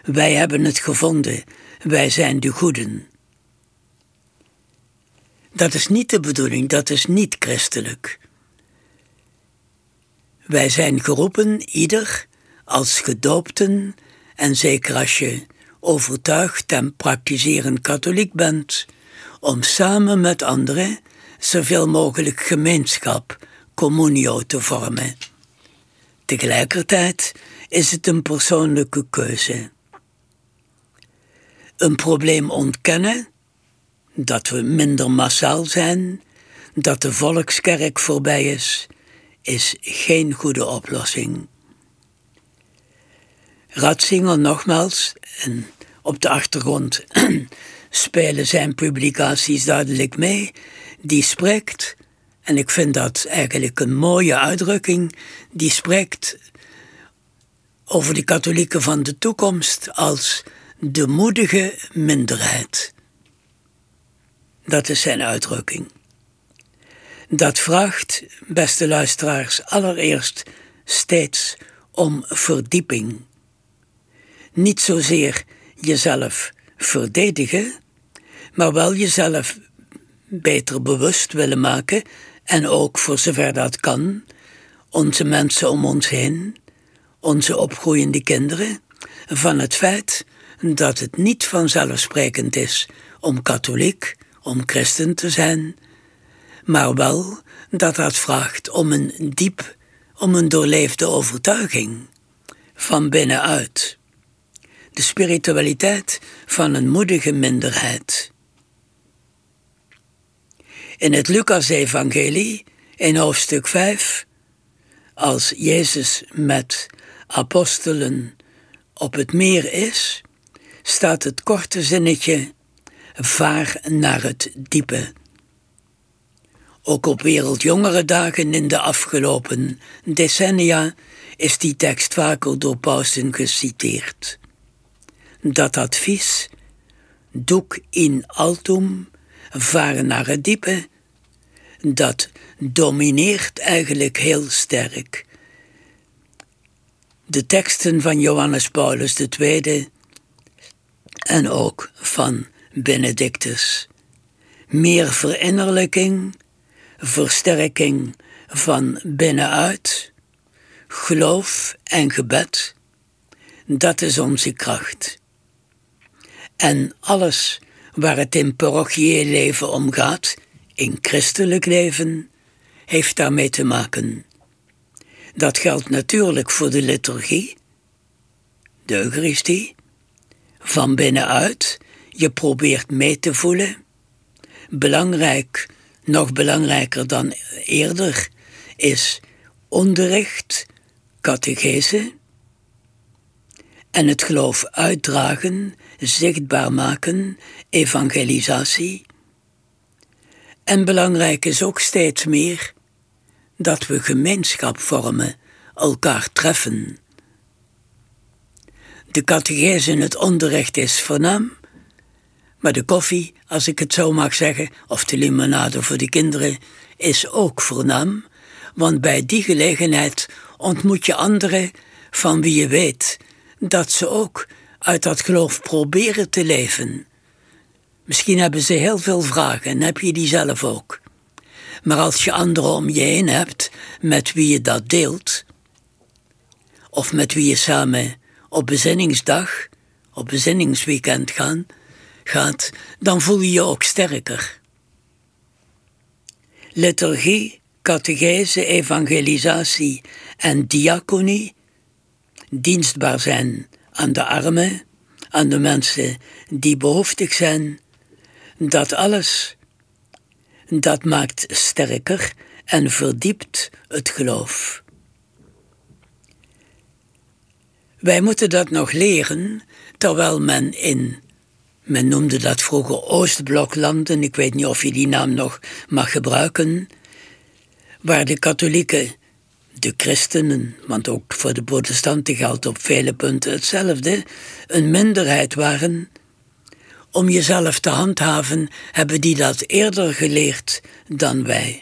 Wij hebben het gevonden, wij zijn de goeden. Dat is niet de bedoeling, dat is niet christelijk. Wij zijn geroepen, ieder, als gedoopten, en zeker als je overtuigd en praktiserend katholiek bent, om samen met anderen zoveel mogelijk gemeenschap, communio, te vormen. Tegelijkertijd is het een persoonlijke keuze. Een probleem ontkennen, dat we minder massaal zijn, dat de volkskerk voorbij is geen goede oplossing. Ratzinger nogmaals, en op de achtergrond spelen zijn publicaties duidelijk mee, die spreekt, en ik vind dat eigenlijk een mooie uitdrukking, die spreekt over de katholieken van de toekomst als de moedige minderheid. Dat is zijn uitdrukking. Dat vraagt, beste luisteraars, allereerst steeds om verdieping. Niet zozeer jezelf verdedigen, maar wel jezelf beter bewust willen maken en ook, voor zover dat kan, onze mensen om ons heen, onze opgroeiende kinderen, van het feit dat het niet vanzelfsprekend is om katholiek, om christen te zijn, maar wel dat vraagt om een doorleefde overtuiging van binnenuit. De spiritualiteit van een moedige minderheid. In het Lucas-evangelie, in hoofdstuk 5, als Jezus met apostelen op het meer is, staat het korte zinnetje: vaar naar het diepe. Ook op Wereldjongerendagen in de afgelopen decennia is die tekst vaker door pausen geciteerd. Dat advies, duc in altum, varen naar het diepe, dat domineert eigenlijk heel sterk de teksten van Johannes Paulus II en ook van Benedictus. Meer verinnerlijking, versterking van binnenuit, geloof en gebed, dat is onze kracht. En alles waar het in parochieel leven om gaat, in christelijk leven, heeft daarmee te maken. Dat geldt natuurlijk voor de liturgie, de Eucharistie, van binnenuit. Je probeert mee te voelen. Belangrijk, nog belangrijker dan eerder, is onderricht, catechese, en het geloof uitdragen, zichtbaar maken, evangelisatie. En belangrijk is ook steeds meer dat we gemeenschap vormen, elkaar treffen. De catechese en het onderricht is voornaam, maar de koffie, als ik het zo mag zeggen, of de limonade voor de kinderen, is ook voornaam, want bij die gelegenheid ontmoet je anderen van wie je weet dat ze ook uit dat geloof proberen te leven. Misschien hebben ze heel veel vragen en heb je die zelf ook. Maar als je anderen om je heen hebt met wie je dat deelt, of met wie je samen op bezinningsdag, op bezinningsweekend gaat, dan voel je je ook sterker. Liturgie, catechese, evangelisatie en diaconie, dienstbaar zijn aan de armen, aan de mensen die behoeftig zijn, dat alles, dat maakt sterker en verdiept het geloof. Wij moeten dat nog leren, terwijl men noemde dat vroeger Oostbloklanden, ik weet niet of je die naam nog mag gebruiken, waar de katholieken, de christenen, want ook voor de protestanten geldt op vele punten hetzelfde, een minderheid waren. Om jezelf te handhaven hebben die dat eerder geleerd dan wij.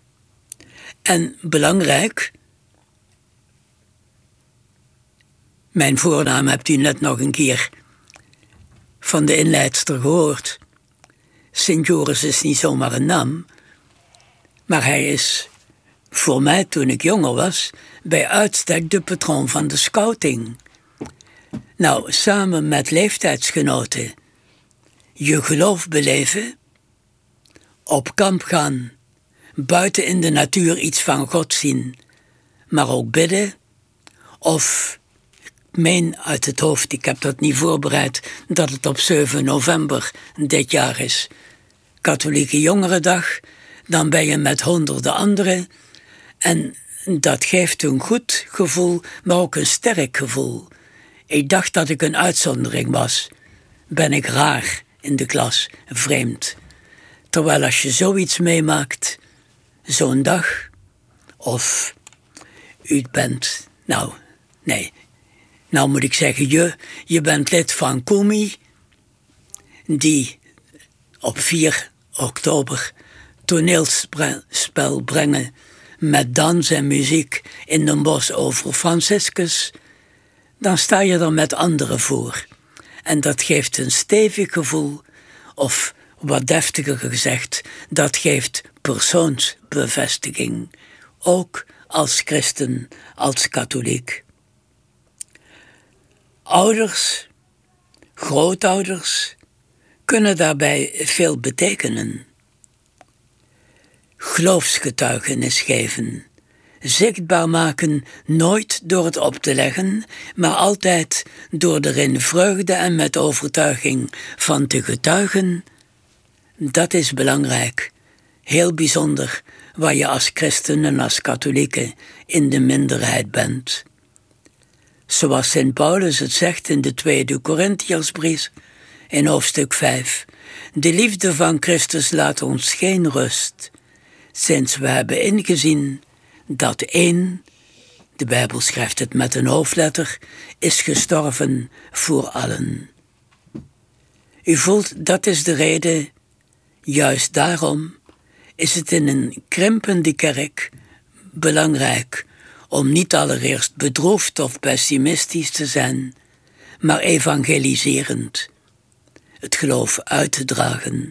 En belangrijk, Mijn voornaam hebt u net nog een keer van de inleidster gehoord. Sint Joris is niet zomaar een naam, maar hij is voor mij, toen ik jonger was, bij uitstek de patroon van de scouting. Nou, samen met leeftijdsgenoten je geloof beleven, op kamp gaan, buiten in de natuur iets van God zien, maar ook bidden, of ik meen uit het hoofd, ik heb dat niet voorbereid, dat het op 7 november dit jaar is, Katholieke Jongerendag, dan ben je met honderden anderen en dat geeft een goed gevoel, maar ook een sterk gevoel. Ik dacht dat ik een uitzondering was. Ben ik raar in de klas, vreemd. Terwijl als je zoiets meemaakt, zo'n dag, of u bent, nou moet ik zeggen je bent lid van Kumi, die op 4 oktober toneelspel brengen met dans en muziek in Den Bosch over Franciscus, dan sta je er met anderen voor. En dat geeft een stevig gevoel, of wat deftiger gezegd, dat geeft persoonsbevestiging, ook als christen, als katholiek. Ouders, grootouders, kunnen daarbij veel betekenen. Geloofsgetuigenis geven, zichtbaar maken, nooit door het op te leggen, maar altijd door er in vreugde en met overtuiging van te getuigen. Dat is belangrijk, heel bijzonder, waar je als christen en als katholieken in de minderheid bent. Zoals Sint Paulus het zegt in de 2e Korintiërsbrief, in hoofdstuk 5. De liefde van Christus laat ons geen rust, sinds we hebben ingezien dat één, de Bijbel schrijft het met een hoofdletter, is gestorven voor allen. U voelt, dat is de reden, juist daarom is het in een krimpende kerk belangrijk om niet allereerst bedroefd of pessimistisch te zijn, maar evangeliserend, het geloof uit te dragen.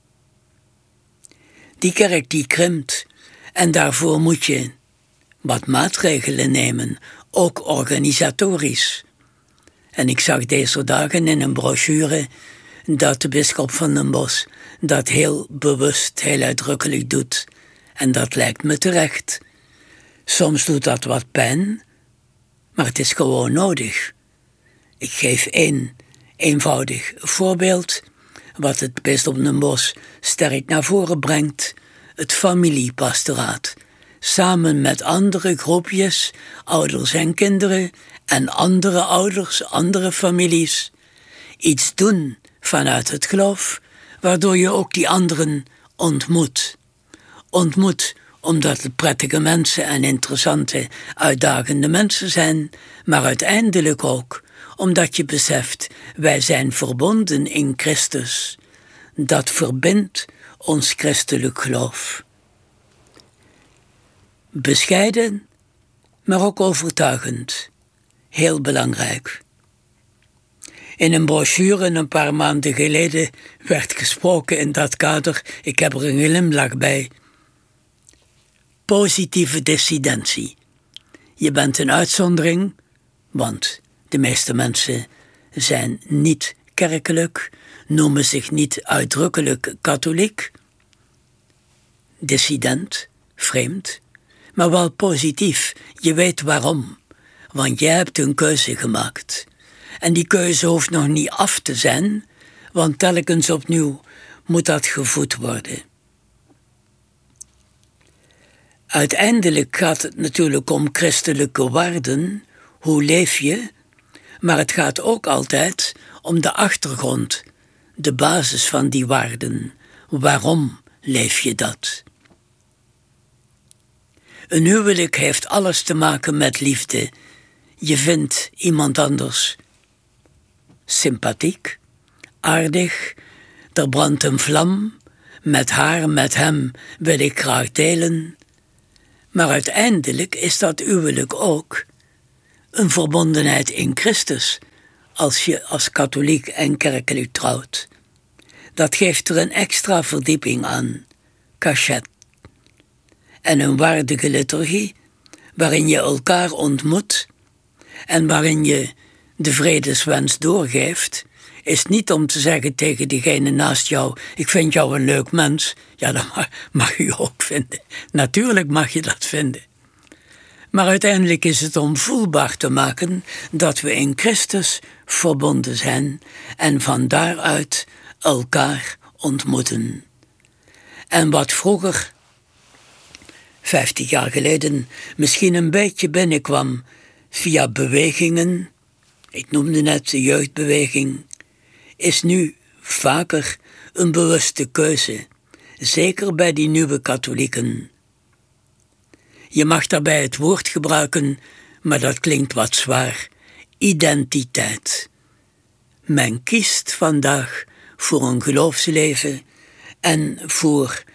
Die kerk die krimpt en daarvoor moet je wat maatregelen nemen, ook organisatorisch. En ik zag deze dagen in een brochure dat de bisschop van Den Bosch dat heel bewust, heel uitdrukkelijk doet. En dat lijkt me terecht. Soms doet dat wat pijn, maar het is gewoon nodig. Ik geef één eenvoudig voorbeeld, wat het bisdom Den Bosch sterk naar voren brengt, het familiepastoraat. Samen met andere groepjes, ouders en kinderen en andere ouders, andere families, iets doen vanuit het geloof, waardoor je ook die anderen ontmoet. Ontmoet omdat het prettige mensen en interessante, uitdagende mensen zijn, maar uiteindelijk ook omdat je beseft, wij zijn verbonden in Christus. Dat verbindt ons christelijk geloof. Bescheiden, maar ook overtuigend. Heel belangrijk. In een brochure een paar maanden geleden werd gesproken in dat kader, ik heb er een glimlach bij. Positieve dissidentie. Je bent een uitzondering, want de meeste mensen zijn niet kerkelijk, noemen zich niet uitdrukkelijk katholiek. Dissident, vreemd, maar wel positief. Je weet waarom, want jij hebt een keuze gemaakt. En die keuze hoeft nog niet af te zijn, want telkens opnieuw moet dat gevoed worden. Uiteindelijk gaat het natuurlijk om christelijke waarden, hoe leef je, maar het gaat ook altijd om de achtergrond, de basis van die waarden. Waarom leef je dat? Een huwelijk heeft alles te maken met liefde. Je vindt iemand anders sympathiek, aardig, er brandt een vlam, met haar, met hem wil ik graag delen. Maar uiteindelijk is dat huwelijk ook een verbondenheid in Christus als je als katholiek en kerkelijk trouwt. Dat geeft er een extra verdieping aan, cachet. En een waardige liturgie waarin je elkaar ontmoet en waarin je de vredeswens doorgeeft, is niet om te zeggen tegen degene naast jou: ik vind jou een leuk mens. Ja, dat mag je ook vinden. Natuurlijk mag je dat vinden. Maar uiteindelijk is het om voelbaar te maken dat we in Christus verbonden zijn en van daaruit elkaar ontmoeten. En wat vroeger, 50 jaar geleden, misschien een beetje binnenkwam via bewegingen, ik noemde net de jeugdbeweging, is nu vaker een bewuste keuze, zeker bij die nieuwe katholieken. Je mag daarbij het woord gebruiken, maar dat klinkt wat zwaar. Identiteit. Men kiest vandaag voor een geloofsleven en voor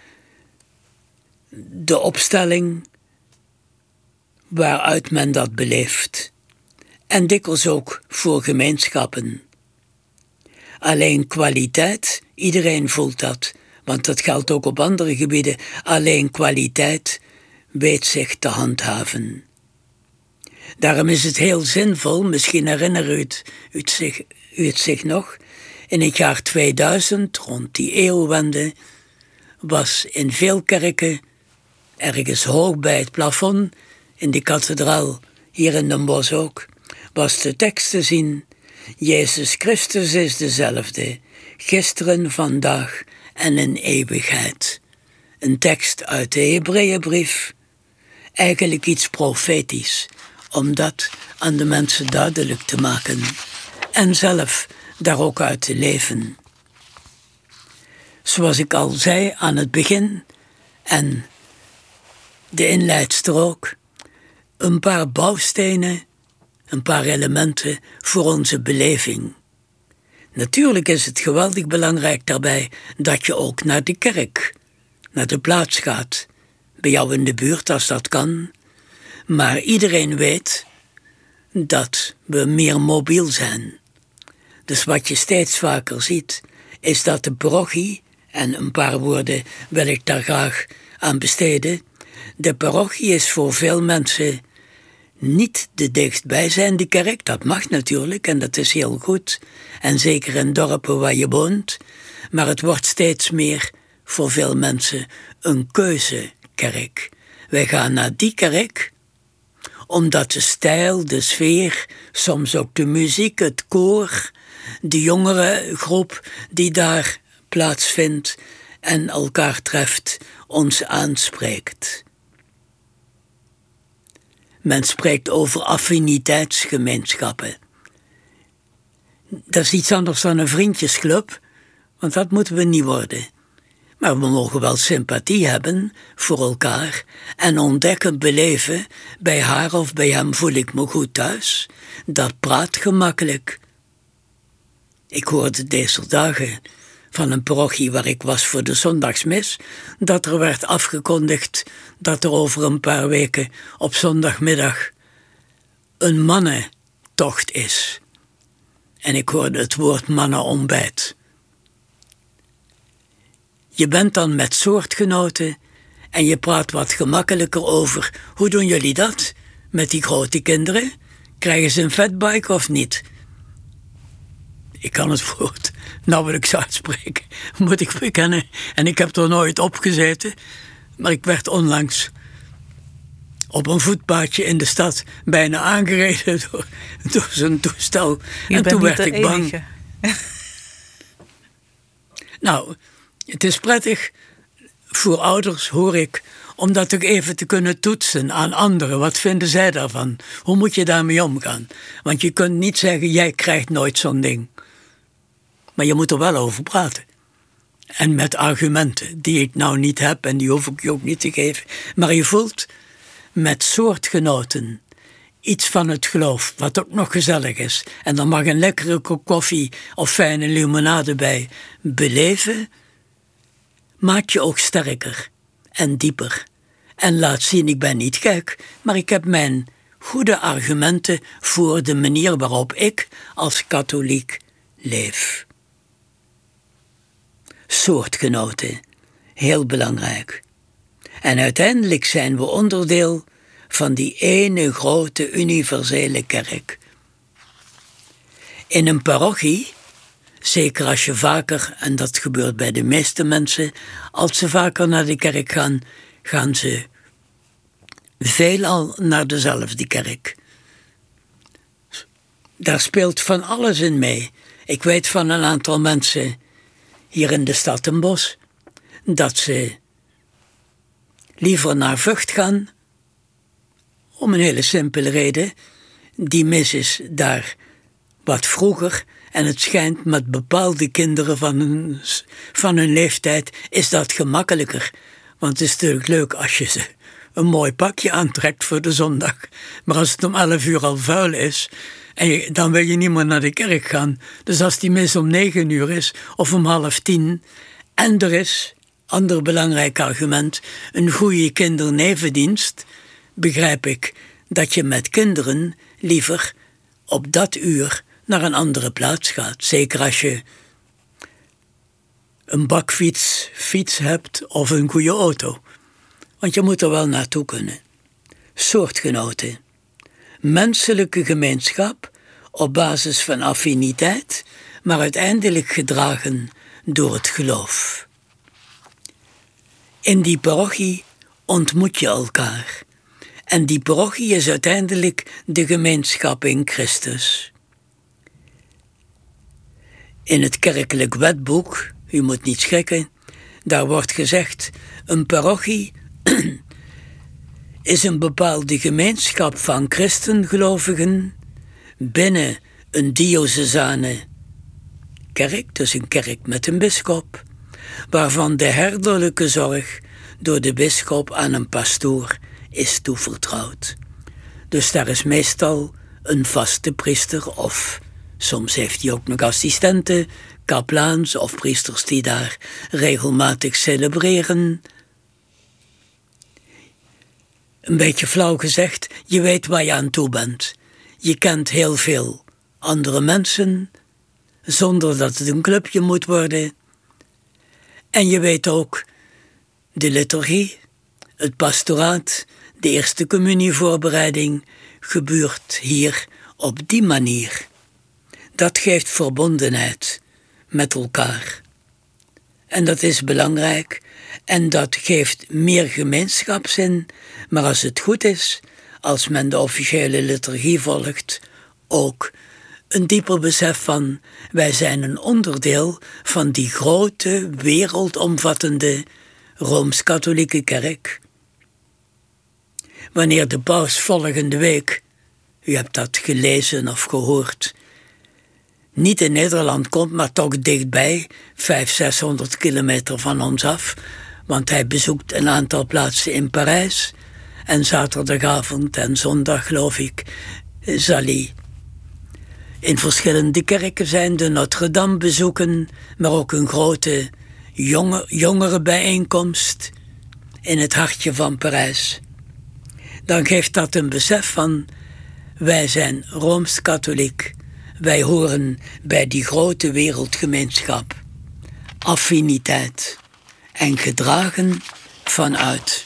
de opstelling waaruit men dat beleeft. En dikwijls ook voor gemeenschappen. Alleen kwaliteit, iedereen voelt dat, want dat geldt ook op andere gebieden. Alleen kwaliteit weet zich te handhaven. Daarom is het heel zinvol, misschien herinnert u het zich nog, in het jaar 2000, rond die eeuwwende, was in veel kerken, ergens hoog bij het plafond, in de kathedraal, hier in Den Bosch ook, was de tekst te zien: Jezus Christus is dezelfde, gisteren, vandaag en in eeuwigheid. Een tekst uit de Hebreeënbrief, eigenlijk iets profetisch, om dat aan de mensen duidelijk te maken en zelf daar ook uit te leven. Zoals ik al zei aan het begin, en de inleidster ook, een paar bouwstenen, een paar elementen voor onze beleving. Natuurlijk is het geweldig belangrijk daarbij dat je ook naar de kerk, naar de plaats gaat, bij jou in de buurt als dat kan. Maar iedereen weet dat we meer mobiel zijn. Dus wat je steeds vaker ziet, is dat de parochie, en een paar woorden wil ik daar graag aan besteden, de parochie is voor veel mensen niet de dichtstbijzijnde kerk. Dat mag natuurlijk en dat is heel goed. En zeker in dorpen waar je woont. Maar het wordt steeds meer voor veel mensen een keuzekerk. Wij gaan naar die kerk omdat de stijl, de sfeer, soms ook de muziek, het koor, de jongere groep die daar plaatsvindt en elkaar treft, ons aanspreekt. Men spreekt over affiniteitsgemeenschappen. Dat is iets anders dan een vriendjesclub, want dat moeten we niet worden. Maar we mogen wel sympathie hebben voor elkaar en ontdekken, beleven, bij haar of bij hem voel ik me goed thuis. Dat praat gemakkelijk. Ik hoorde deze dagen van een parochie waar ik was voor de zondagsmis, dat er werd afgekondigd dat er over een paar weken op zondagmiddag een mannentocht is. En ik hoorde het woord mannenontbijt. Je bent dan met soortgenoten en je praat wat gemakkelijker over: hoe doen jullie dat met die grote kinderen? Krijgen ze een fatbike of niet? Ik kan het woord nauwelijks uitspreken, moet ik bekennen. En ik heb er nooit op gezeten. Maar ik werd onlangs op een voetpaadje in de stad bijna aangereden door zo'n toestel. En toen werd ik bang. Nou, het is prettig voor ouders, hoor ik, om dat ook even te kunnen toetsen aan anderen. Wat vinden zij daarvan? Hoe moet je daarmee omgaan? Want je kunt niet zeggen: jij krijgt nooit zo'n ding. Maar je moet er wel over praten. En met argumenten die ik nou niet heb en die hoef ik je ook niet te geven. Maar je voelt met soortgenoten iets van het geloof, wat ook nog gezellig is. En dan mag een lekkere kop koffie of fijne limonade bij beleven. Maak je ook sterker en dieper. En laat zien: ik ben niet gek, maar ik heb mijn goede argumenten voor de manier waarop ik als katholiek leef. Soortgenoten, heel belangrijk. En uiteindelijk zijn we onderdeel van die ene grote universele kerk. In een parochie, zeker als je vaker, en dat gebeurt bij de meeste mensen, als ze vaker naar de kerk gaan, gaan ze veelal naar dezelfde kerk. Daar speelt van alles in mee. Ik weet van een aantal mensen hier in de stad Den Bosch dat ze liever naar Vught gaan, om een hele simpele reden. Die mis is daar wat vroeger en het schijnt met bepaalde kinderen van hun leeftijd is dat gemakkelijker. Want het is natuurlijk leuk als je ze een mooi pakje aantrekt voor de zondag. Maar als het om 11 uur al vuil is, dan wil je niet meer naar de kerk gaan. Dus als die mis om 9 uur is of om 9:30... en er is, ander belangrijk argument, een goede kindernevendienst, begrijp ik dat je met kinderen liever op dat uur naar een andere plaats gaat. Zeker als je een bakfiets hebt of een goede auto. Want je moet er wel naartoe kunnen. Soortgenoten. Menselijke gemeenschap op basis van affiniteit, maar uiteindelijk gedragen door het geloof. In die parochie ontmoet je elkaar. En die parochie is uiteindelijk de gemeenschap in Christus. In het kerkelijk wetboek, u moet niet schrikken, daar wordt gezegd, een parochie is een bepaalde gemeenschap van christengelovigen binnen een diocesane kerk, dus een kerk met een bisschop, waarvan de herderlijke zorg door de bisschop aan een pastoor is toevertrouwd. Dus daar is meestal een vaste priester of soms heeft hij ook nog assistenten, kaplaans of priesters die daar regelmatig celebreren. Een beetje flauw gezegd, je weet waar je aan toe bent. Je kent heel veel andere mensen, zonder dat het een clubje moet worden. En je weet ook de liturgie, het pastoraat, de eerste communievoorbereiding gebeurt hier op die manier. Dat geeft verbondenheid met elkaar. En dat is belangrijk en dat geeft meer gemeenschapszin, maar als het goed is, als men de officiële liturgie volgt, ook een dieper besef van wij zijn een onderdeel van die grote, wereldomvattende Rooms-Katholieke Kerk. Wanneer de paus volgende week, u hebt dat gelezen of gehoord, niet in Nederland komt, maar toch dichtbij, 500-600 kilometer van ons af, want hij bezoekt een aantal plaatsen in Parijs en zaterdagavond en zondag, geloof ik, zal hij in verschillende kerken zijn, de Notre-Dame bezoeken, maar ook een grote jongerenbijeenkomst in het hartje van Parijs. Dan geeft dat een besef van, wij zijn Rooms-Katholiek, wij horen bij die grote wereldgemeenschap, affiniteit en gedragen vanuit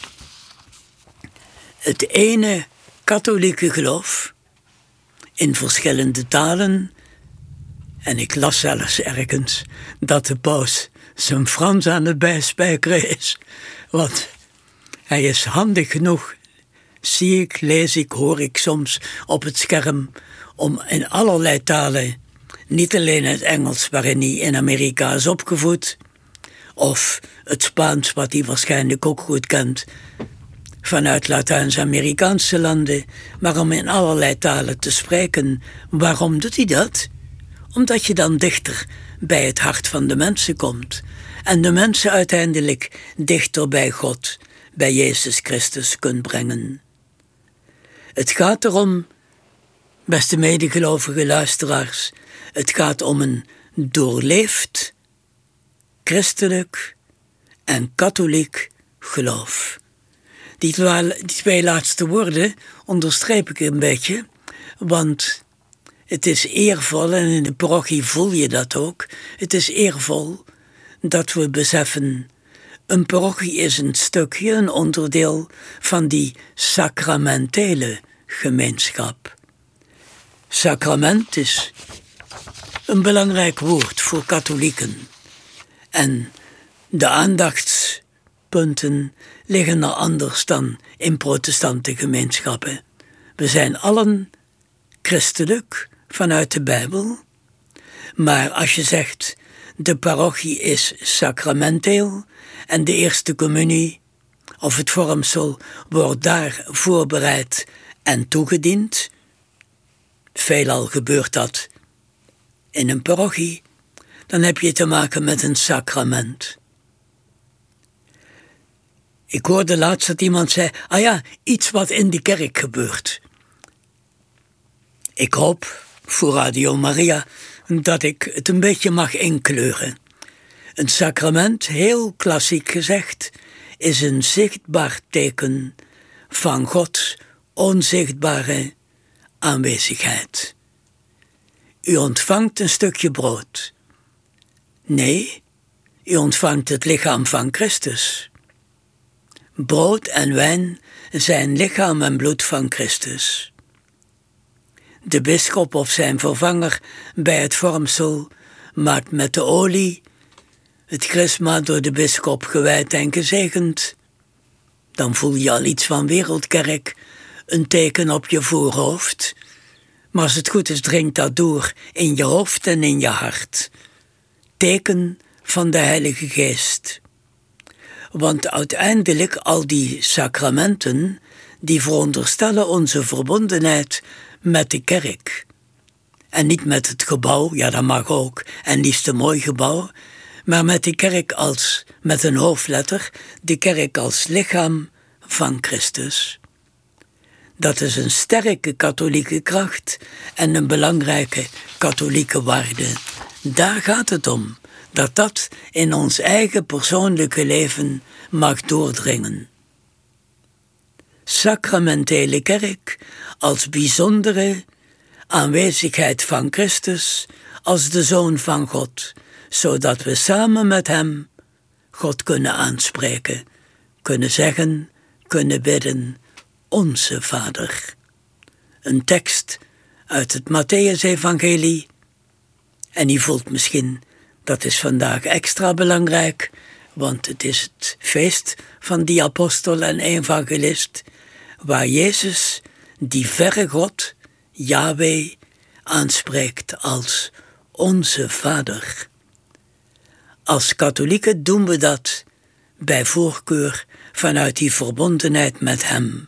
het ene katholieke geloof in verschillende talen. En ik las zelfs ergens dat de paus zijn Frans aan het bijspijkeren is, want hij is handig genoeg, zie ik, lees ik, hoor ik soms op het scherm, om in allerlei talen, niet alleen het Engels waarin hij in Amerika is opgevoed, of het Spaans wat hij waarschijnlijk ook goed kent vanuit Latijns-Amerikaanse landen, maar om in allerlei talen te spreken. Waarom doet hij dat? Omdat je dan dichter bij het hart van de mensen komt en de mensen uiteindelijk dichter bij God, bij Jezus Christus kunt brengen. Het gaat erom, beste medegelovige luisteraars, het gaat om een doorleefd, christelijk en katholiek geloof. Die twee laatste woorden onderstreep ik een beetje, want het is eervol, en in de parochie voel je dat ook, het is eervol dat we beseffen, een parochie is een stukje, een onderdeel van die sacramentele gemeenschap. Sacrament is een belangrijk woord voor katholieken. En de aandachtspunten liggen er anders dan in protestante gemeenschappen. We zijn allen christelijk vanuit de Bijbel. Maar als je zegt, de parochie is sacramenteel en de eerste communie of het vormsel wordt daar voorbereid en toegediend, veelal gebeurt dat in een parochie, dan heb je te maken met een sacrament. Ik hoorde laatst dat iemand zei, iets wat in de kerk gebeurt. Ik hoop voor Radio Maria dat ik het een beetje mag inkleuren. Een sacrament, heel klassiek gezegd, is een zichtbaar teken van Gods onzichtbare aanwezigheid. U ontvangt een stukje brood. Nee, u ontvangt het lichaam van Christus. Brood en wijn zijn lichaam en bloed van Christus. De bisschop of zijn vervanger bij het vormsel maakt met de olie het chrisma door de bisschop gewijd en gezegend. Dan voel je al iets van wereldkerk, een teken op je voorhoofd. Maar als het goed is, dringt dat door in je hoofd en in je hart. Teken van de Heilige Geest. Want uiteindelijk al die sacramenten, die veronderstellen onze verbondenheid met de kerk. En niet met het gebouw, ja dat mag ook, en liefst een mooi gebouw, maar met de kerk als, met een hoofdletter, de kerk als lichaam van Christus. Dat is een sterke katholieke kracht en een belangrijke katholieke waarde. Daar gaat het om, dat in ons eigen persoonlijke leven mag doordringen. Sacramentele kerk als bijzondere aanwezigheid van Christus als de Zoon van God, zodat we samen met Hem God kunnen aanspreken, kunnen zeggen, kunnen bidden, Onze Vader. Een tekst uit het Mattheüs-evangelie. En u voelt misschien, dat is vandaag extra belangrijk, want het is het feest van die apostel en evangelist, waar Jezus, die verre God, Yahweh, aanspreekt als Onze Vader. Als katholieken doen we dat bij voorkeur vanuit die verbondenheid met Hem.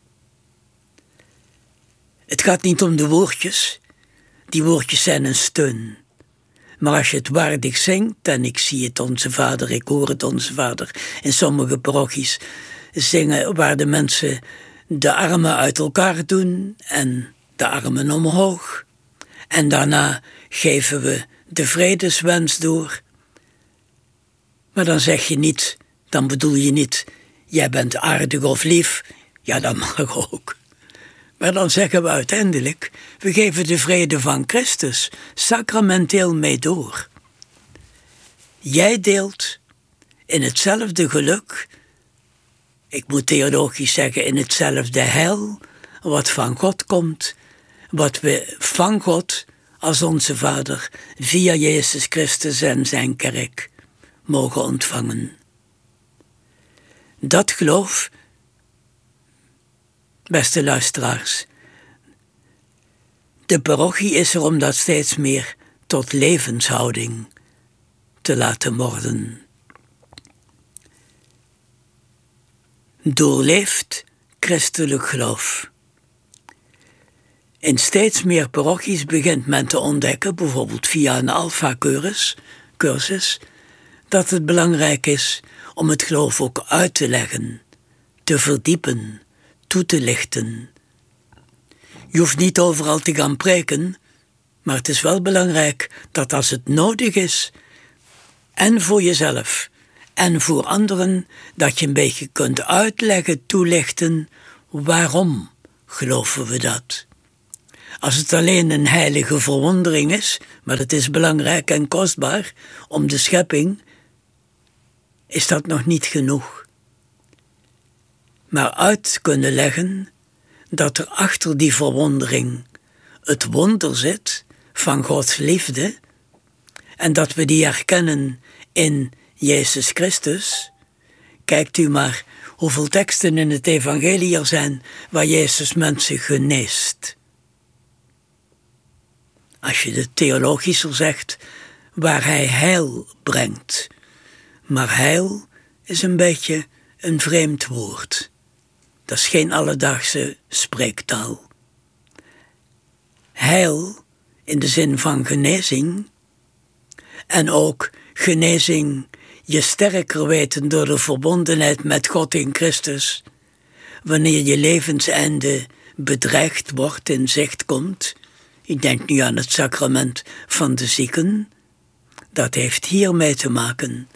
Het gaat niet om de woordjes. Die woordjes zijn een steun. Maar als je het waardig zingt, en ik zie het Onze Vader, ik hoor het Onze Vader, in sommige parochies zingen waar de mensen de armen uit elkaar doen en de armen omhoog. En daarna geven we de vredeswens door. Maar dan zeg je niet, dan bedoel je niet, jij bent aardig of lief. Ja, dat mag ook. Maar dan zeggen we uiteindelijk, we geven de vrede van Christus sacramenteel mee door. Jij deelt in hetzelfde geluk, ik moet theologisch zeggen in hetzelfde heil, wat van God komt, wat we van God als onze Vader via Jezus Christus en zijn kerk mogen ontvangen. Dat geloof, beste luisteraars, de parochie is er om dat steeds meer tot levenshouding te laten worden. Doorleefd christelijk geloof. In steeds meer parochies begint men te ontdekken, bijvoorbeeld via een alpha-cursus, dat het belangrijk is om het geloof ook uit te leggen, te verdiepen, toe te lichten. Je hoeft niet overal te gaan preken, maar het is wel belangrijk dat als het nodig is, en voor jezelf En voor anderen dat je een beetje kunt uitleggen, toelichten, waarom geloven we dat? Als het alleen een heilige verwondering is, maar het is belangrijk en kostbaar om de schepping, is dat nog niet genoeg. Maar uit kunnen leggen dat er achter die verwondering het wonder zit van Gods liefde en dat we die herkennen in Jezus Christus. Kijkt u maar hoeveel teksten in het evangelie er zijn waar Jezus mensen geneest. Als je het theologischer zegt, waar hij heil brengt. Maar heil is een beetje een vreemd woord. Dat is geen alledaagse spreektaal. Heil in de zin van genezing en ook genezing je sterker weten door de verbondenheid met God in Christus, wanneer je levenseinde bedreigd wordt, in zicht komt. Ik denk nu aan het sacrament van de zieken. Dat heeft hiermee te maken.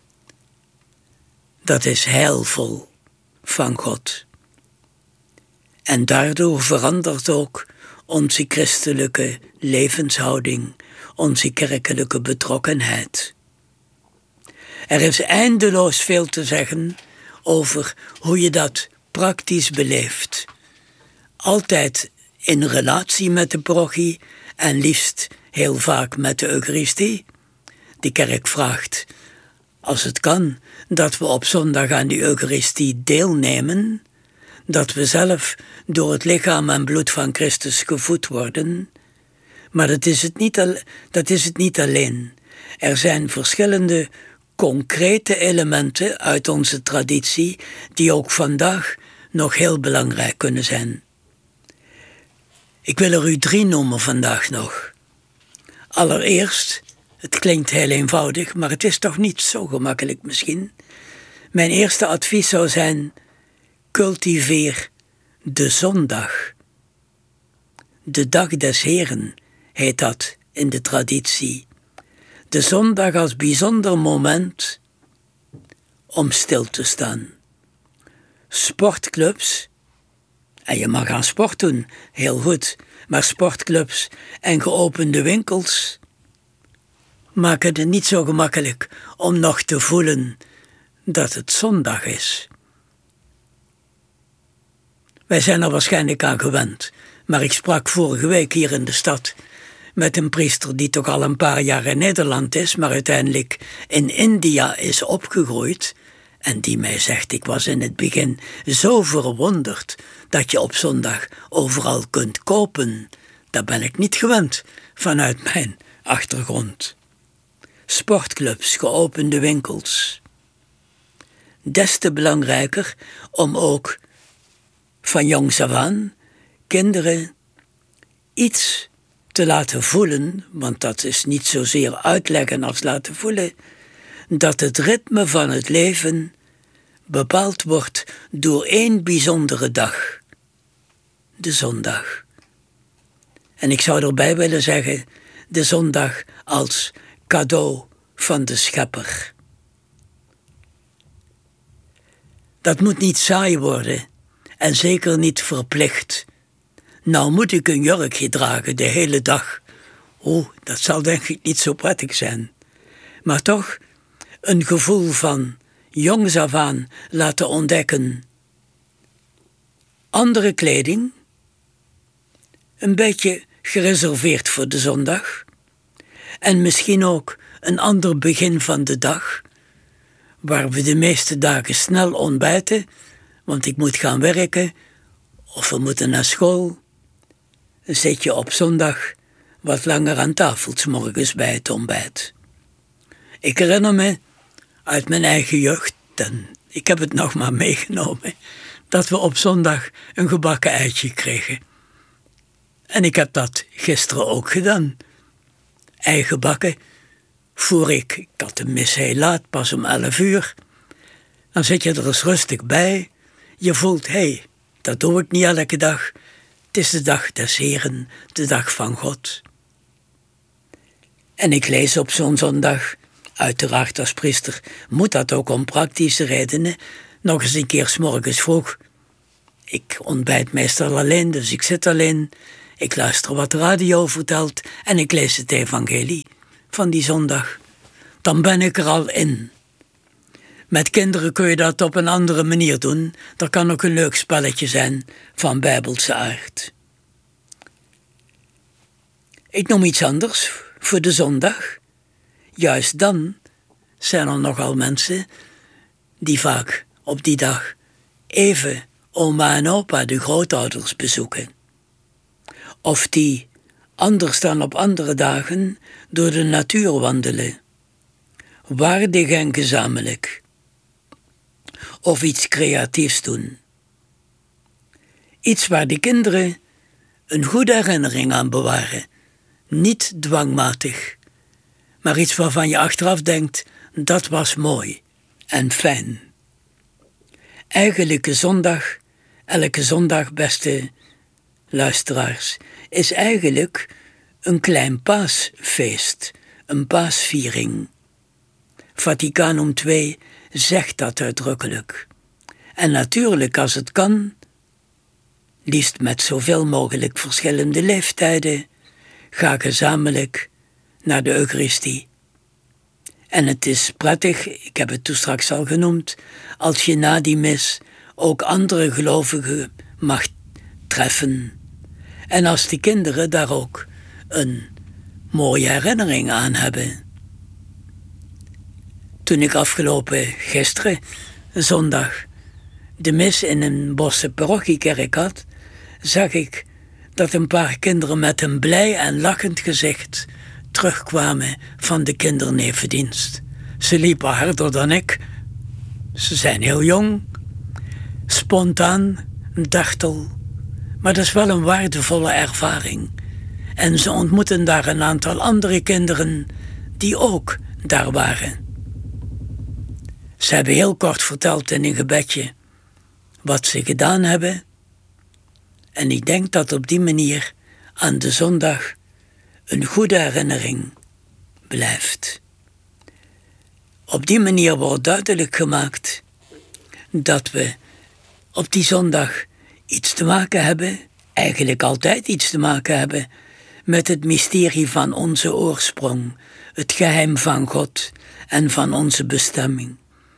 Dat is heilvol van God. En daardoor verandert ook onze christelijke levenshouding, onze kerkelijke betrokkenheid. Er is eindeloos veel te zeggen over hoe je dat praktisch beleeft. Altijd in relatie met de parochie en liefst heel vaak met de Eucharistie. De kerk vraagt, als het kan, dat we op zondag aan die Eucharistie deelnemen, dat we zelf door het lichaam en bloed van Christus gevoed worden. Maar dat is het niet alleen. Er zijn verschillende concrete elementen uit onze traditie die ook vandaag nog heel belangrijk kunnen zijn. Ik wil er u 3 noemen vandaag nog. Allereerst, het klinkt heel eenvoudig, maar het is toch niet zo gemakkelijk misschien. Mijn eerste advies zou zijn, cultiveer de zondag. De dag des Heren heet dat in de traditie. De zondag als bijzonder moment om stil te staan. Sportclubs, en je mag aan sport doen, heel goed, maar sportclubs en geopende winkels maken het niet zo gemakkelijk om nog te voelen dat het zondag is. Wij zijn er waarschijnlijk aan gewend, maar ik sprak vorige week hier in de stad met een priester die toch al een paar jaar in Nederland is, maar uiteindelijk in India is opgegroeid en die mij zegt, ik was in het begin zo verwonderd dat je op zondag overal kunt kopen. Dat ben ik niet gewend vanuit mijn achtergrond. Sportclubs, geopende winkels. Des te belangrijker om ook van jongs af aan kinderen iets te laten voelen, want dat is niet zozeer uitleggen als laten voelen, dat het ritme van het leven bepaald wordt door 1 bijzondere dag, de zondag. En ik zou erbij willen zeggen, de zondag als cadeau van de Schepper. Dat moet niet saai worden en zeker niet verplicht. Nou moet ik een jurkje dragen de hele dag. Dat zal denk ik niet zo prettig zijn. Maar toch een gevoel van jongs af aan laten ontdekken. Andere kleding, een beetje gereserveerd voor de zondag. En misschien ook een ander begin van de dag, waar we de meeste dagen snel ontbijten, want ik moet gaan werken of we moeten naar school. Dan zit je op zondag wat langer aan tafel 's morgens bij het ontbijt. Ik herinner me uit mijn eigen jeugd, en ik heb het nog maar meegenomen, dat we op zondag een gebakken eitje kregen. En ik heb dat gisteren ook gedaan. Ei gebakken, ik had de mis heel laat, pas om 11 uur. Dan zit je er eens rustig bij. Je voelt, dat doe ik niet elke dag. Het is de dag des Heren, de dag van God. En ik lees op zo'n zondag Uiteraard als priester moet dat ook om praktische redenen. Nog eens een keer 's morgens vroeg. Ik ontbijt meestal alleen, dus ik zit alleen. Ik luister wat de radio vertelt en ik lees het evangelie van die zondag. Dan ben ik er al in. Met kinderen kun je dat op een andere manier doen. Dat kan ook een leuk spelletje zijn van bijbelse aard. Ik noem iets anders voor de zondag. Juist dan zijn er nogal mensen die vaak op die dag even oma en opa, de grootouders, bezoeken. Of die anders dan op andere dagen door de natuur wandelen. Waardig en gezamenlijk. Of iets creatiefs doen. Iets waar de kinderen een goede herinnering aan bewaren. Niet dwangmatig, maar iets waarvan je achteraf denkt, dat was mooi en fijn. Elke zondag, beste luisteraars, is eigenlijk een klein paasfeest, een paasviering. Vaticanum II zegt dat uitdrukkelijk. En natuurlijk, als het kan, liefst met zoveel mogelijk verschillende leeftijden, ga gezamenlijk naar de Eucharistie. En het is prettig, ik heb het toen straks al genoemd, als je na die mis ook andere gelovigen mag treffen. En als de kinderen daar ook een mooie herinnering aan hebben. Toen ik gisteren, zondag, de mis in een Bosse parochiekerk had, zag ik dat een paar kinderen met een blij en lachend gezicht terugkwamen van de kindernevendienst. Ze liepen harder dan ik. Ze zijn heel jong, spontaan, dartel, maar dat is wel een waardevolle ervaring. En ze ontmoeten daar een aantal andere kinderen die ook daar waren. Ze hebben heel kort verteld in een gebedje wat ze gedaan hebben. En ik denk dat op die manier aan de zondag een goede herinnering blijft. Op die manier wordt duidelijk gemaakt dat we op die zondag iets te maken hebben, eigenlijk altijd iets te maken hebben, met het mysterie van onze oorsprong, het geheim van God en van onze bestemming.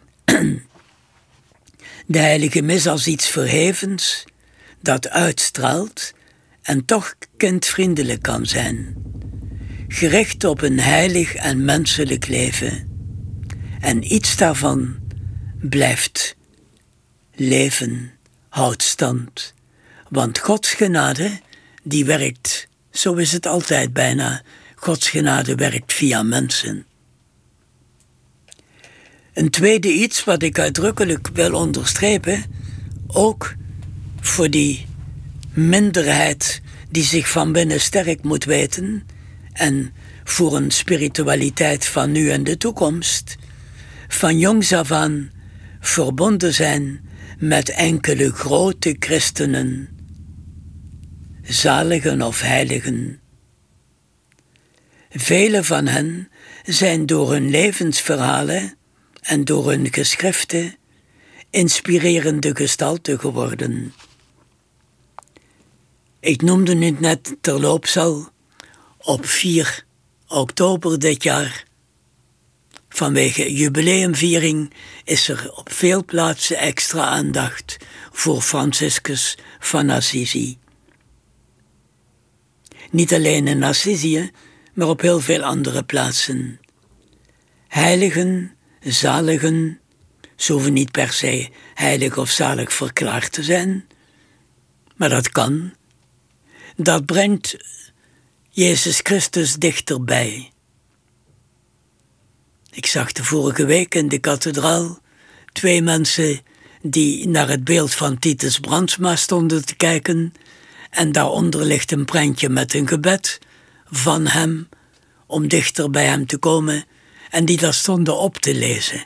De heilige mis als iets verhevens, dat uitstraalt en toch kindvriendelijk kan zijn. Gericht op een heilig en menselijk leven. En iets daarvan blijft leven, houdt stand. Want Gods genade, die werkt, zo is het altijd bijna, Gods genade werkt via mensen. Een tweede iets wat ik uitdrukkelijk wil onderstrepen, ook voor die minderheid die zich van binnen sterk moet weten en voor een spiritualiteit van nu en de toekomst, van jongs af aan verbonden zijn met enkele grote christenen, zaligen of heiligen. Vele van hen zijn door hun levensverhalen en door hun geschriften inspirerende gestalten geworden. Ik noemde het net terloops al, op 4 oktober dit jaar, vanwege jubileumviering, is er op veel plaatsen extra aandacht voor Franciscus van Assisi. Niet alleen in Assisi, maar op heel veel andere plaatsen. Heiligen, zaligen, ze hoeven niet per se heilig of zalig verklaard te zijn, maar dat kan. Dat brengt Jezus Christus dichterbij. Ik zag de vorige week in de kathedraal 2 mensen die naar het beeld van Titus Brandsma stonden te kijken en daaronder ligt een prentje met een gebed van hem om dichter bij hem te komen en die daar stonden op te lezen.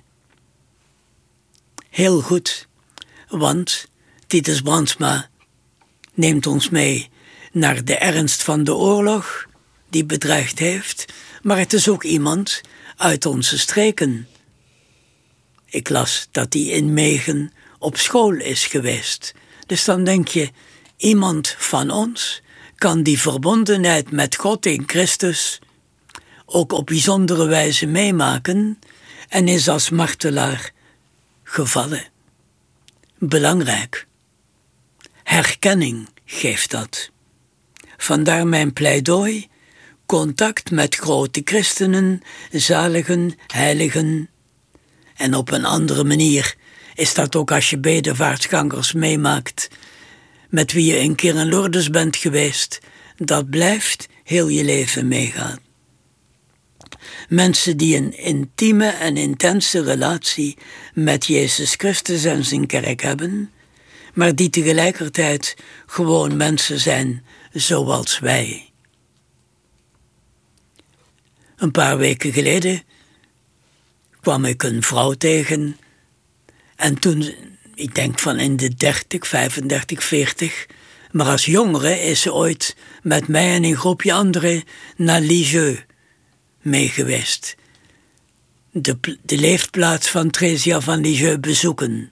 Heel goed, want Titus Brandsma neemt ons mee naar de ernst van de oorlog die bedreigd heeft, maar het is ook iemand uit onze streken. Ik las dat hij in Megen op school is geweest. Dus dan denk je, iemand van ons kan die verbondenheid met God in Christus ook op bijzondere wijze meemaken en is als martelaar gevallen. Belangrijk. Herkenning geeft dat. Vandaar mijn pleidooi, contact met grote christenen, zaligen, heiligen. En op een andere manier is dat ook als je bedevaartsgangers meemaakt, met wie je een keer in Lourdes bent geweest. Dat blijft heel je leven meegaan. Mensen die een intieme en intense relatie met Jezus Christus en zijn kerk hebben, maar die tegelijkertijd gewoon mensen zijn zoals wij. Een paar weken geleden kwam ik een vrouw tegen en toen, ik denk van in de 30, 35, 40, maar als jongere is ze ooit met mij en een groepje anderen naar Lisieux mee geweest. De leefplaats van Theresia van Lisieux bezoeken.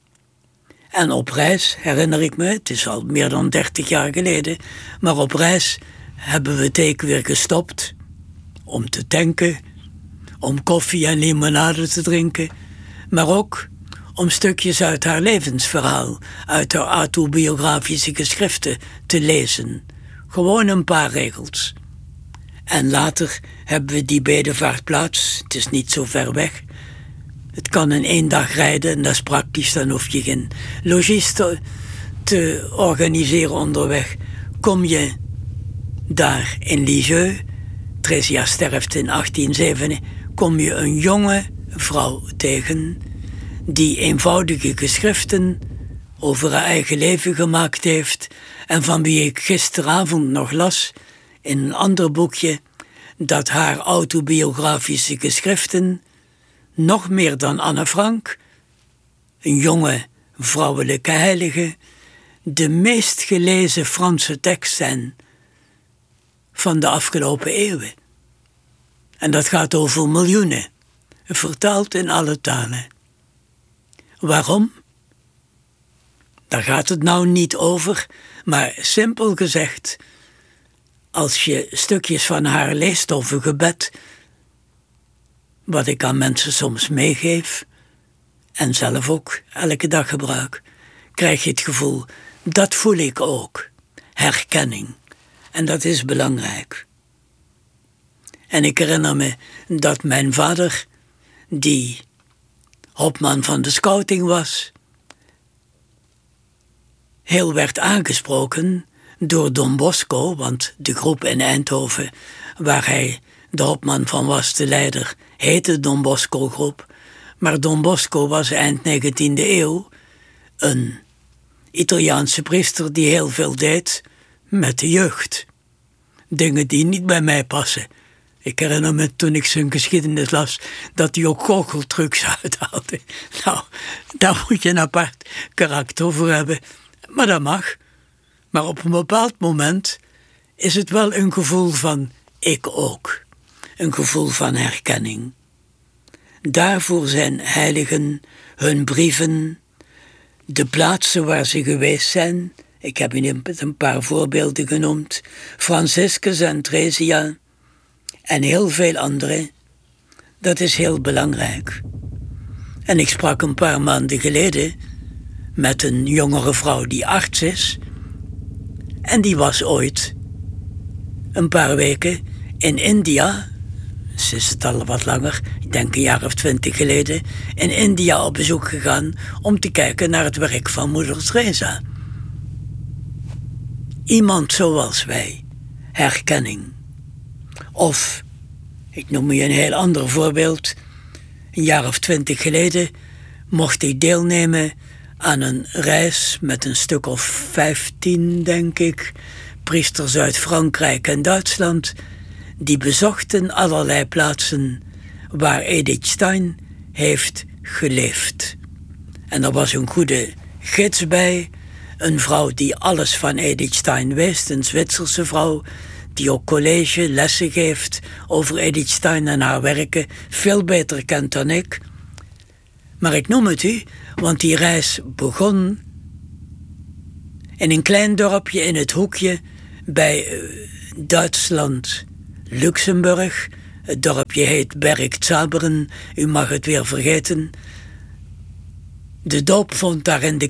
En op reis, herinner ik me, het is al meer dan 30 jaar geleden, maar op reis hebben we het weer gestopt om te tanken, om koffie en limonade te drinken, maar ook om stukjes uit haar levensverhaal, uit haar autobiografische geschriften te lezen. Gewoon een paar regels. En later hebben we die bedevaartplaats, het is niet zo ver weg. Het kan in 1 dag rijden en dat is praktisch, dan hoef je geen logies te organiseren onderweg. Kom je daar in Lisieux, Theresia sterft in 1807, kom je een jonge vrouw tegen die eenvoudige geschriften over haar eigen leven gemaakt heeft en van wie ik gisteravond nog las in een ander boekje dat haar autobiografische geschriften nog meer dan Anne Frank, een jonge vrouwelijke heilige, de meest gelezen Franse tekst zijn van de afgelopen eeuwen. En dat gaat over miljoenen, vertaald in alle talen. Waarom? Daar gaat het nou niet over, maar simpel gezegd, als je stukjes van haar leest over gebed, wat ik aan mensen soms meegeef en zelf ook elke dag gebruik, krijg je het gevoel, dat voel ik ook, herkenning. En dat is belangrijk. En ik herinner me dat mijn vader, die hopman van de scouting was, heel werd aangesproken door Don Bosco, want de groep in Eindhoven, waar hij de hopman van was, de leider, heette Don Bosco groep. Maar Don Bosco was eind 19e eeuw een Italiaanse priester die heel veel deed met de jeugd. Dingen die niet bij mij passen. Ik herinner me toen ik zijn geschiedenis las dat hij ook goocheltrucs uithaalde. Nou, daar moet je een apart karakter voor hebben. Maar dat mag. Maar op een bepaald moment is het wel een gevoel van ik ook. Een gevoel van herkenning. Daarvoor zijn heiligen, hun brieven, de plaatsen waar ze geweest zijn. Ik heb hier een paar voorbeelden genoemd. Franciscus en Theresia en heel veel anderen. Dat is heel belangrijk. En ik sprak een paar maanden geleden met een jongere vrouw die arts is. En die was ooit een paar weken in India, ze is het al wat langer, ik denk een jaar of 20 geleden, in India op bezoek gegaan om te kijken naar het werk van moeder Teresa. Iemand zoals wij, herkenning. Of, ik noem je een heel ander voorbeeld, een jaar of 20 geleden mocht ik deelnemen aan een reis met een stuk of 15, denk ik, priesters uit Frankrijk en Duitsland, die bezochten allerlei plaatsen waar Edith Stein heeft geleefd. En er was een goede gids bij, een vrouw die alles van Edith Stein wist, een Zwitserse vrouw, die ook college, lessen geeft over Edith Stein en haar werken, veel beter kent dan ik. Maar ik noem het u, want die reis begon in een klein dorpje in het hoekje bij Duitsland, Luxemburg. Het dorpje heet Bergzabern, u mag het weer vergeten. De doop vond daar in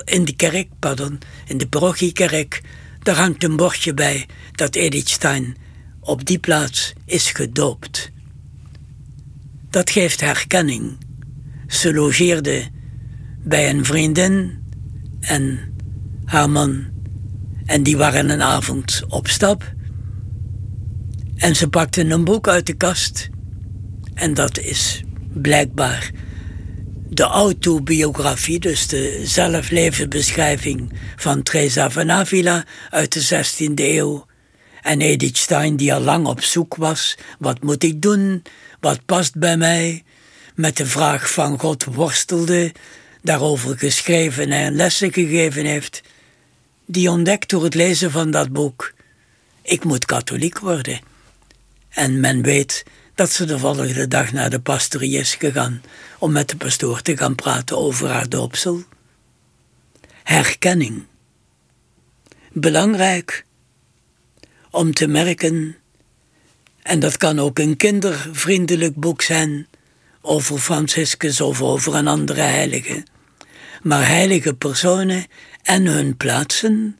de parochiekerk. Daar hangt een bordje bij dat Edith Stein op die plaats is gedoopt. Dat geeft herkenning. Ze logeerde bij een vriendin en haar man. En die waren een avond op stap. En ze pakte een boek uit de kast. En dat is blijkbaar de autobiografie, dus de zelflevensbeschrijving van Teresa van Avila uit de 16e eeuw. En Edith Stein, die al lang op zoek was. Wat moet ik doen? Wat past bij mij? Met de vraag van God worstelde, daarover geschreven en lessen gegeven heeft. Die ontdekt door het lezen van dat boek: ik moet katholiek worden. En men weet dat ze de volgende dag naar de pastorie is gegaan om met de pastoor te gaan praten over haar doopsel. Herkenning. Belangrijk om te merken, en dat kan ook een kindervriendelijk boek zijn over Franciscus of over een andere heilige, maar heilige personen en hun plaatsen,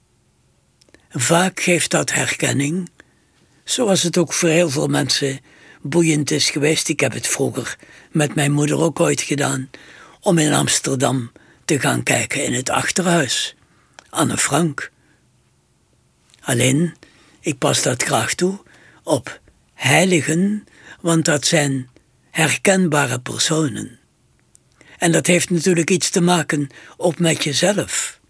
vaak geeft dat herkenning, zoals het ook voor heel veel mensen boeiend is geweest. Ik heb het vroeger met mijn moeder ook ooit gedaan, om in Amsterdam te gaan kijken in het achterhuis. Anne Frank. Alleen, ik pas dat graag toe op heiligen, want dat zijn herkenbare personen. En dat heeft natuurlijk iets te maken ook met jezelf.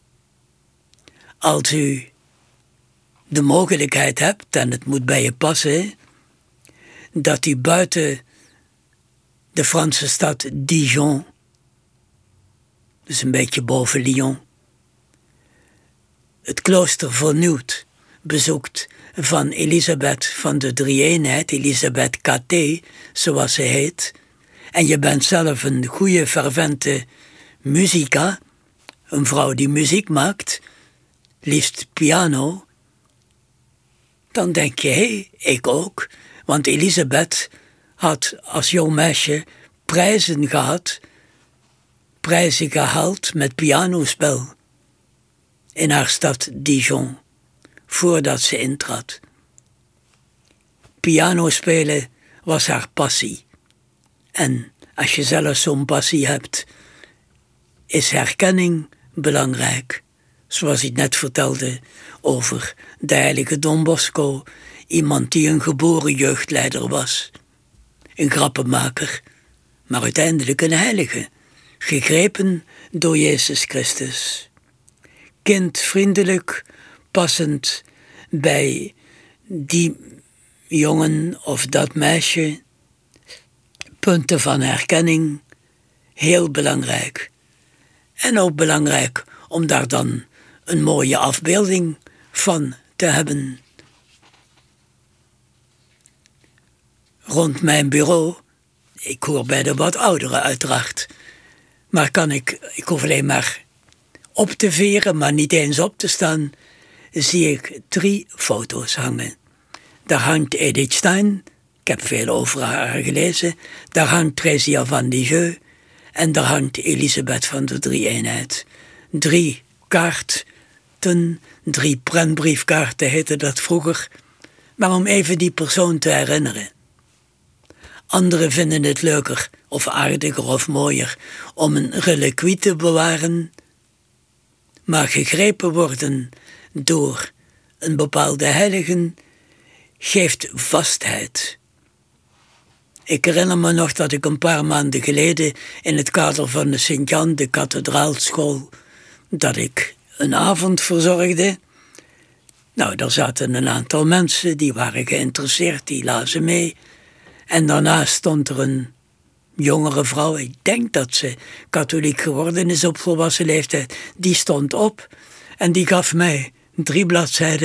Als u de mogelijkheid hebt, en het moet bij je passen, dat u buiten de Franse stad Dijon, dus een beetje boven Lyon, het klooster vernieuwd bezoekt van Elisabeth van de Drie-eenheid, Elisabeth Caté, zoals ze heet, en je bent zelf een goede, fervente musica, een vrouw die muziek maakt, liefst piano, dan denk je, hé, ik ook. Want Elisabeth had als jong meisje prijzen gehaald met pianospel in haar stad Dijon, voordat ze intrad. Pianospelen was haar passie. En als je zelf zo'n passie hebt, is herkenning belangrijk. Zoals ik net vertelde over de heilige Don Bosco, iemand die een geboren jeugdleider was. Een grappenmaker, maar uiteindelijk een heilige, gegrepen door Jezus Christus. Kindvriendelijk, passend bij die jongen of dat meisje, punten van herkenning, heel belangrijk. En ook belangrijk om daar dan een mooie afbeelding van te hebben. Rond mijn bureau, ik hoor bij de wat ouderen uiteraard, maar ik hoef alleen maar op te veren, maar niet eens op te staan, zie ik 3 foto's hangen. Daar hangt Edith Stein, ik heb veel over haar gelezen, daar hangt Theresia van Lisieux en daar hangt Elisabeth van de Drie-eenheid. 3 kaarten, 3 prentbriefkaarten heette dat vroeger, maar om even die persoon te herinneren. Anderen vinden het leuker of aardiger of mooier om een reliquie te bewaren, maar gegrepen worden door een bepaalde heilige geeft vastheid. Ik herinner me nog dat ik een paar maanden geleden in het kader van de Sint-Jan, de kathedraalschool, dat ik een avond verzorgde. Nou, daar zaten een aantal mensen, die waren geïnteresseerd, die lazen mee. En daarna stond er een jongere vrouw, ik denk dat ze katholiek geworden is op volwassen leeftijd, die stond op en die gaf mij 3 bladzijden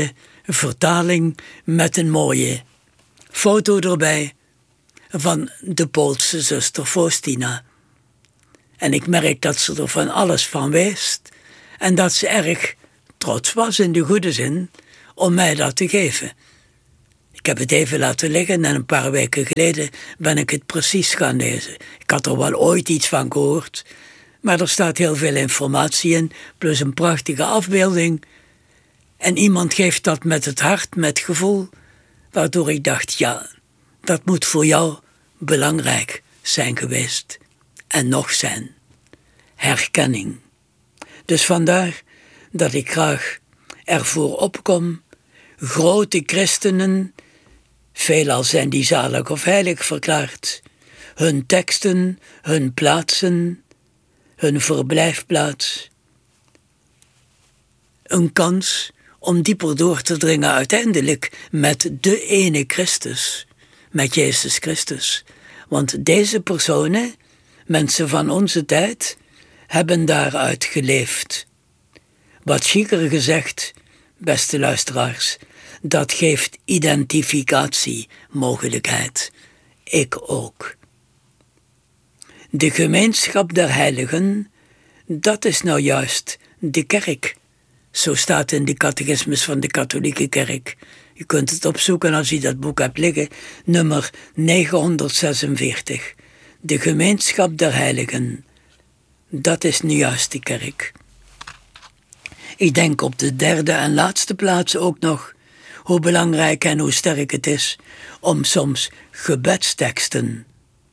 vertaling met een mooie foto erbij van de Poolse zuster Faustina. En ik merk dat ze er van alles van wist en dat ze erg trots was in de goede zin om mij dat te geven. Ik heb het even laten liggen en een paar weken geleden ben ik het precies gaan lezen. Ik had er wel ooit iets van gehoord, maar er staat heel veel informatie in, plus een prachtige afbeelding. En iemand geeft dat met het hart, met gevoel, waardoor ik dacht, ja, dat moet voor jou belangrijk zijn geweest. En nog zijn. Herkenning. Dus vandaar dat ik graag ervoor opkom, grote christenen, veelal zijn die zalig of heilig verklaard, hun teksten, hun plaatsen, hun verblijfplaats, een kans om dieper door te dringen uiteindelijk met de ene Christus, met Jezus Christus. Want deze personen, mensen van onze tijd, hebben daaruit geleefd. Wat chiquer gezegd, beste luisteraars, dat geeft identificatiemogelijkheid. Ik ook. De gemeenschap der heiligen, dat is nou juist de kerk. Zo staat in de catechismus van de katholieke kerk. U kunt het opzoeken als u dat boek hebt liggen, nummer 946. De gemeenschap der heiligen, dat is nu juist de kerk. Ik denk op de derde en laatste plaats ook nog hoe belangrijk en hoe sterk het is om soms gebedsteksten,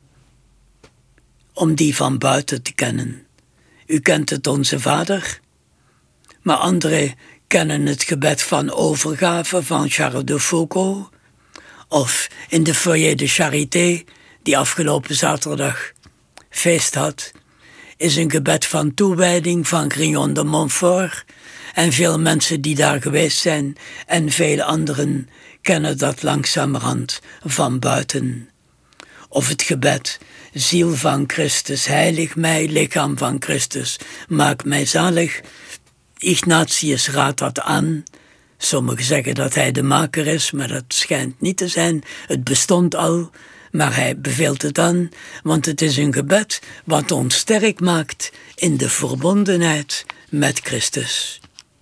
om die van buiten te kennen. U kent het Onze Vader, maar anderen kennen het gebed van overgave van Charles de Foucault, of in de Foyer de Charité, die afgelopen zaterdag feest had, is een gebed van toewijding van Grignon de Montfort. En veel mensen die daar geweest zijn en vele anderen kennen dat langzamerhand van buiten. Of het gebed, ziel van Christus, heilig mij, lichaam van Christus, maak mij zalig. Ignatius raadt dat aan. Sommigen zeggen dat hij de maker is, maar dat schijnt niet te zijn. Het bestond al, maar hij beveelt het aan, want het is een gebed wat ons sterk maakt in de verbondenheid met Christus.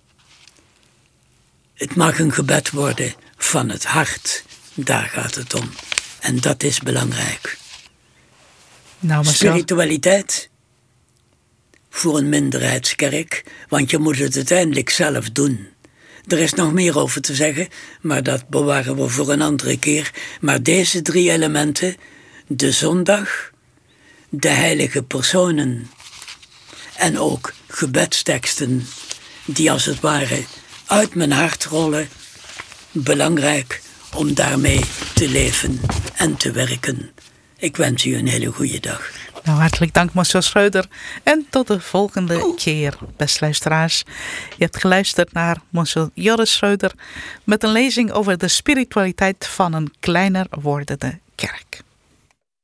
Het mag een gebed worden van het hart, daar gaat het om. En dat is belangrijk. Nou, maar spiritualiteit voor een minderheidskerk, want je moet het uiteindelijk zelf doen. Er is nog meer over te zeggen, maar dat bewaren we voor een andere keer. Maar deze drie elementen, de zondag, de heilige personen en ook gebedsteksten, die als het ware uit mijn hart rollen, belangrijk om daarmee te leven en te werken. Ik wens u een hele goede dag. Nou, hartelijk dank, monsieur Schreuder. En tot de volgende keer, beste luisteraars. Je hebt geluisterd naar monsieur Joris Schreuder met een lezing over de spiritualiteit van een kleiner wordende kerk.